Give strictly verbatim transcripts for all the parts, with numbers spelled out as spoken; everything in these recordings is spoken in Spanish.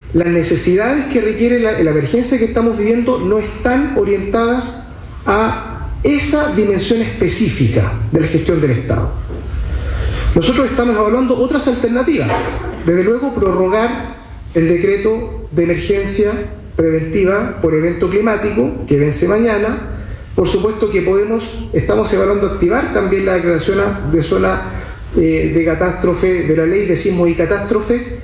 las necesidades que requiere la, la emergencia que estamos viviendo no están orientadas a esa dimensión específica de la gestión del Estado. Nosotros estamos evaluando otras alternativas. Desde luego, prorrogar el decreto de emergencia preventiva por evento climático que vence mañana. Por supuesto que podemos, estamos evaluando activar también la declaración de zona eh, de catástrofe, de la ley de sismo y catástrofe.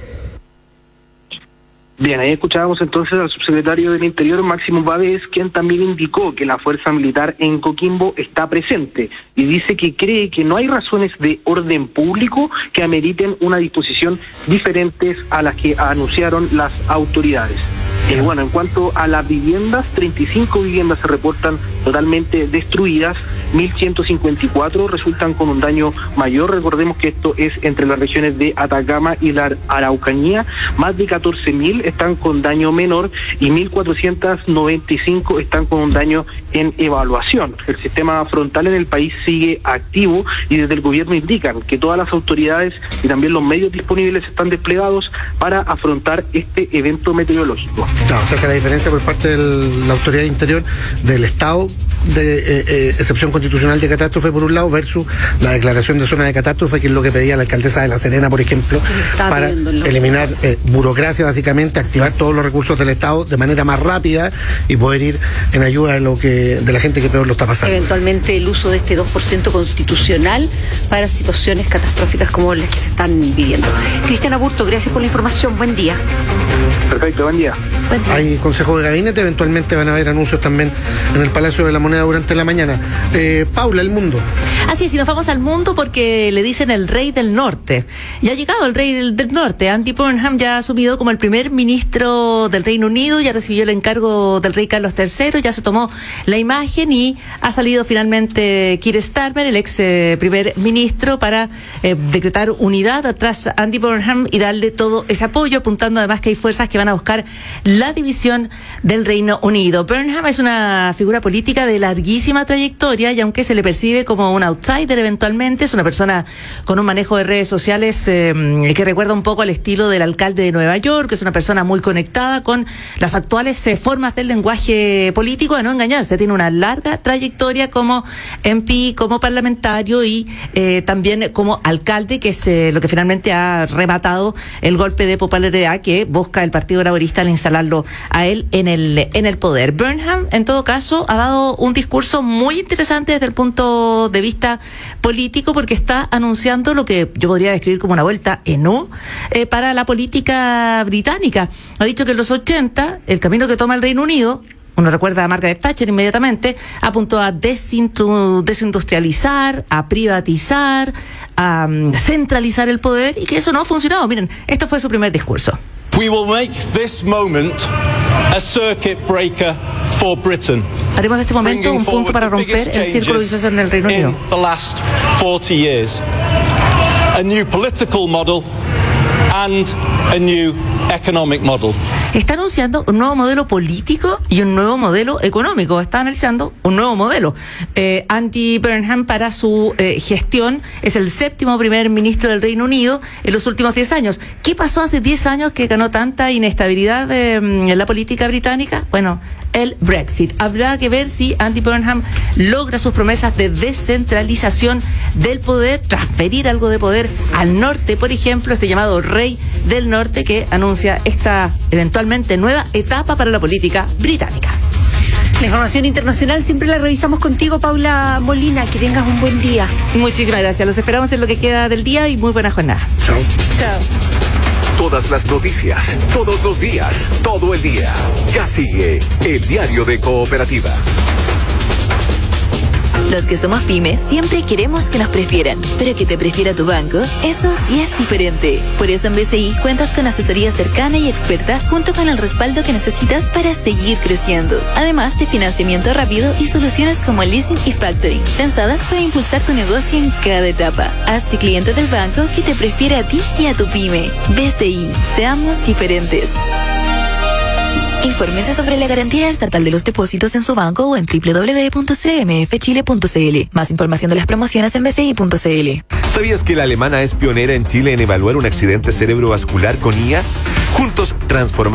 Bien, ahí escuchábamos entonces al subsecretario del Interior, Máximo Báez, quien también indicó que la fuerza militar en Coquimbo está presente y dice que cree que no hay razones de orden público que ameriten una disposición diferentes a las que anunciaron las autoridades. Eh, bueno, en cuanto a las viviendas, treinta y cinco viviendas se reportan totalmente destruidas, mil ciento cincuenta y cuatro resultan con un daño mayor. Recordemos que esto es entre las regiones de Atacama y la Araucanía. Más de catorce mil están con daño menor y mil cuatrocientos noventa y cinco están con un daño en evaluación. El sistema frontal en el país sigue activo y desde el gobierno indican que todas las autoridades y también los medios disponibles están desplegados para afrontar este evento meteorológico. No, se hace la diferencia por parte de la autoridad interior del Estado de eh, eh, excepción constitucional de catástrofe por un lado versus la declaración de zona de catástrofe, que es lo que pedía la alcaldesa de La Serena, por ejemplo, para eliminar eh, burocracia, básicamente, activar todos los recursos del Estado de manera más rápida y poder ir en ayuda de lo que de la gente que peor lo está pasando. Eventualmente el uso de este dos por ciento constitucional para situaciones catastróficas como las que se están viviendo. Cristian Aburto, gracias por la información. Buen día. Perfecto, buen día. Buen día. Hay consejo de gabinete, eventualmente van a haber anuncios también en el Palacio de la Moneda durante la mañana. Eh, Paula, el mundo. Así es, y nos vamos al mundo porque le dicen el rey del norte. Ya ha llegado el rey del, del norte. Andy Burnham ya ha asumido como el primer ministro del Reino Unido, ya recibió el encargo del rey Carlos tercero, ya se tomó la imagen y ha salido finalmente Keir Starmer, el ex eh, primer ministro, para eh, decretar unidad tras Andy Burnham y darle todo ese apoyo, apuntando además que hay fuerzas que van a buscar la división del Reino Unido. Burnham es una figura política de larguísima trayectoria y aunque se le percibe como un outsider eventualmente, es una persona con un manejo de redes sociales eh, que recuerda un poco al estilo del alcalde de Nueva York, que es una persona muy conectada con las actuales eh, formas del lenguaje político, a no engañarse, tiene una larga trayectoria como M P, como parlamentario y eh, también como alcalde, que es eh, lo que finalmente ha rematado el golpe de popularidad que busca el Partido Laborista al instalarlo a él en el en el poder. Burnham, en todo caso, ha dado un discurso muy interesante desde el punto de vista político, porque está anunciando lo que yo podría describir como una vuelta en U eh, para la política británica. Ha dicho que en los ochenta, el camino que toma el Reino Unido, uno recuerda a Margaret Thatcher inmediatamente, apuntó a desindu- desindustrializar, a privatizar, a um, centralizar el poder, y que eso no ha funcionado. Miren, esto fue su primer discurso. We will make this moment a circuit breaker for Britain. Haremos de este momento un punto para romper el círculo vicioso en el Reino Unido. In the last forty years. A new political model and a new economic model. Está anunciando un nuevo modelo político y un nuevo modelo económico. Está analizando un nuevo modelo. Eh, Andy Burnham, para su eh, gestión, es el séptimo primer ministro del Reino Unido en los últimos diez años. ¿Qué pasó hace diez años que ganó tanta inestabilidad eh, en la política británica? Bueno, el Brexit. Habrá que ver si Andy Burnham logra sus promesas de descentralización del poder, transferir algo de poder al norte, por ejemplo, este llamado Rey del Norte, que anuncia esta eventualmente nueva etapa para la política británica. La información internacional siempre la revisamos contigo, Paula Molina. Que tengas un buen día. Muchísimas gracias. Los esperamos en lo que queda del día y muy buena jornada. Chao. Chao. Todas las noticias, todos los días, todo el día. Ya sigue el Diario de Cooperativa. Los que somos pymes siempre queremos que nos prefieran, pero que te prefiera tu banco, eso sí es diferente. Por eso en B C I cuentas con asesoría cercana y experta junto con el respaldo que necesitas para seguir creciendo. Además de financiamiento rápido y soluciones como leasing y factoring, pensadas para impulsar tu negocio en cada etapa. Hazte cliente del banco que te prefiere a ti y a tu pyme. B C I, seamos diferentes. Infórmese sobre la garantía estatal de los depósitos en su banco o en doble u doble u doble u punto c m f chile punto c l. Más información de las promociones en b c i punto c l. ¿Sabías que la alemana es pionera en Chile en evaluar un accidente cerebrovascular con I A? Juntos transformamos